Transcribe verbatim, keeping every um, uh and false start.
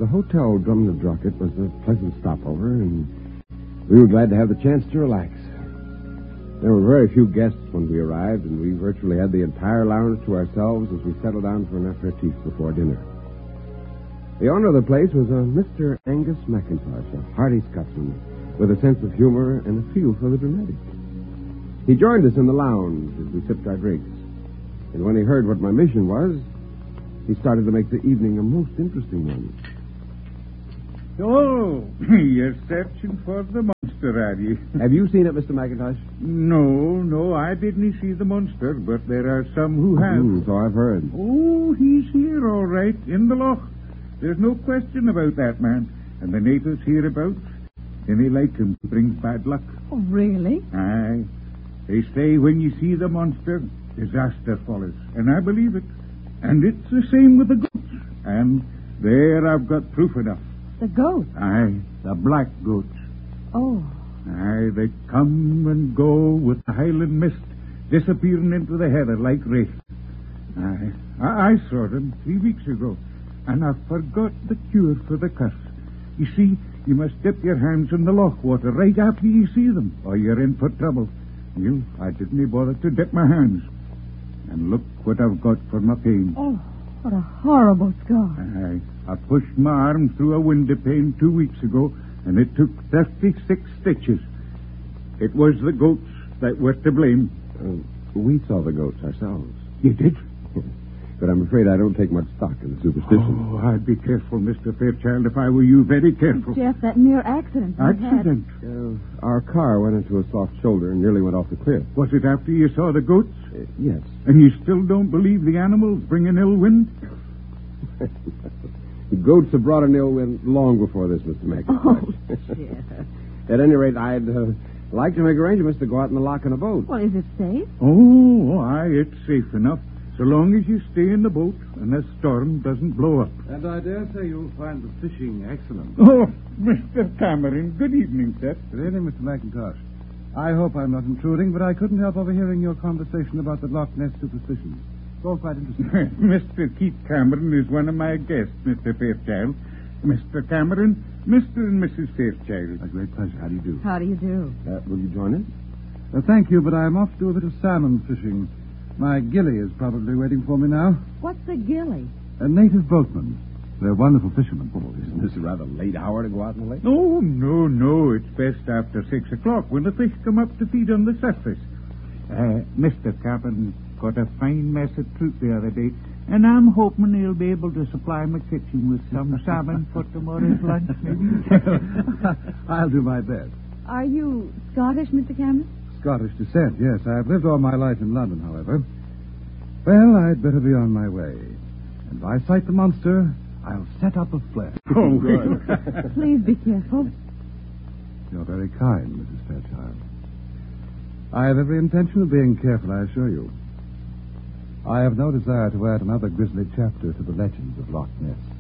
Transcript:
The Hotel Drumnadrocket was a pleasant stopover, and we were glad to have the chance to relax. There were very few guests when we arrived, and we virtually had the entire lounge to ourselves as we settled down for an aperitif before dinner. The owner of the place was a Mister Angus McIntosh, a hearty Scotsman with a sense of humor and a feel for the dramatic. He joined us in the lounge as we sipped our drinks, and when he heard what my mission was, he started to make the evening a most interesting one. Oh, you're searching for the monster, are you? Have you seen it, Mister McIntosh? No, no, I didn't see the monster, but there are some who have. Mm, so I've heard. Oh, he's here, all right, in the loch. There's no question about that, man. And the natives hereabouts, any like him brings bad luck. Oh, really? Aye. They say when you see the monster, disaster follows. And I believe it. And it's the same with the goats. And there I've got proof enough. The goats? Aye, the black goats. Oh. Aye, they come and go with the Highland mist, disappearing into the heather like wraiths. Aye, I, I saw them three weeks ago, and I forgot the cure for the curse. You see, you must dip your hands in the loch water right after you see them, or you're in for trouble. You, I didn't bother to dip my hands. And look what I've got for my pain. Oh, what a horrible scar. Aye. I pushed my arm through a window pane two weeks ago, and it took thirty-six stitches. It was the goats that were to blame. Uh, we saw the goats ourselves. You did? But I'm afraid I don't take much stock in the superstition. Oh, I'd be careful, Mister Fairchild, if I were you. Very careful. Jeff, that near accident you Accident? Uh, our car went into a soft shoulder and nearly went off the cliff. Was it after you saw the goats? Uh, yes. And you still don't believe the animals bring an ill wind? The goats have brought an ill wind long before this, Mister McIntosh. Oh, Jeff. At any rate, I'd uh, like to make arrangements to go out in the loch in a boat. Well, is it safe? Oh, aye, it's safe enough. So long as you stay in the boat and the storm doesn't blow up. And I dare say you'll find the fishing excellent. Oh, Mister Cameron, good evening, sir. Good evening, Mister McIntosh. I hope I'm not intruding, but I couldn't help overhearing your conversation about the Loch Ness superstitions. It's all quite interesting. Mister Keith Cameron is one of my guests, Mister Fairchild. Mister Cameron, Mister and Missus Fairchild. A great pleasure. How do you do? How do you do? Uh, will you join us? Uh, thank you, but I'm off to do a bit of salmon fishing. My gilly is probably waiting for me now. What's a gilly? A native boatman. They're wonderful fishermen. Oh, isn't this a rather late hour to go out in the lake? No, no, no. It's best after six o'clock when the fish come up to feed on the surface. Uh, Mister Cameron got a fine mess of fruit the other day, and I'm hoping he'll be able to supply my kitchen with some salmon for tomorrow's lunch, maybe. I'll do my best. Are you Scottish, Mister Cameron? Scottish descent, yes. I've lived all my life in London, however. Well, I'd better be on my way. And if I sight the monster, I'll set up a flare. Oh, good. Please be careful. You're very kind, Missus Fairchild. I have every intention of being careful, I assure you. I have no desire to add another grisly chapter to the legends of Loch Ness.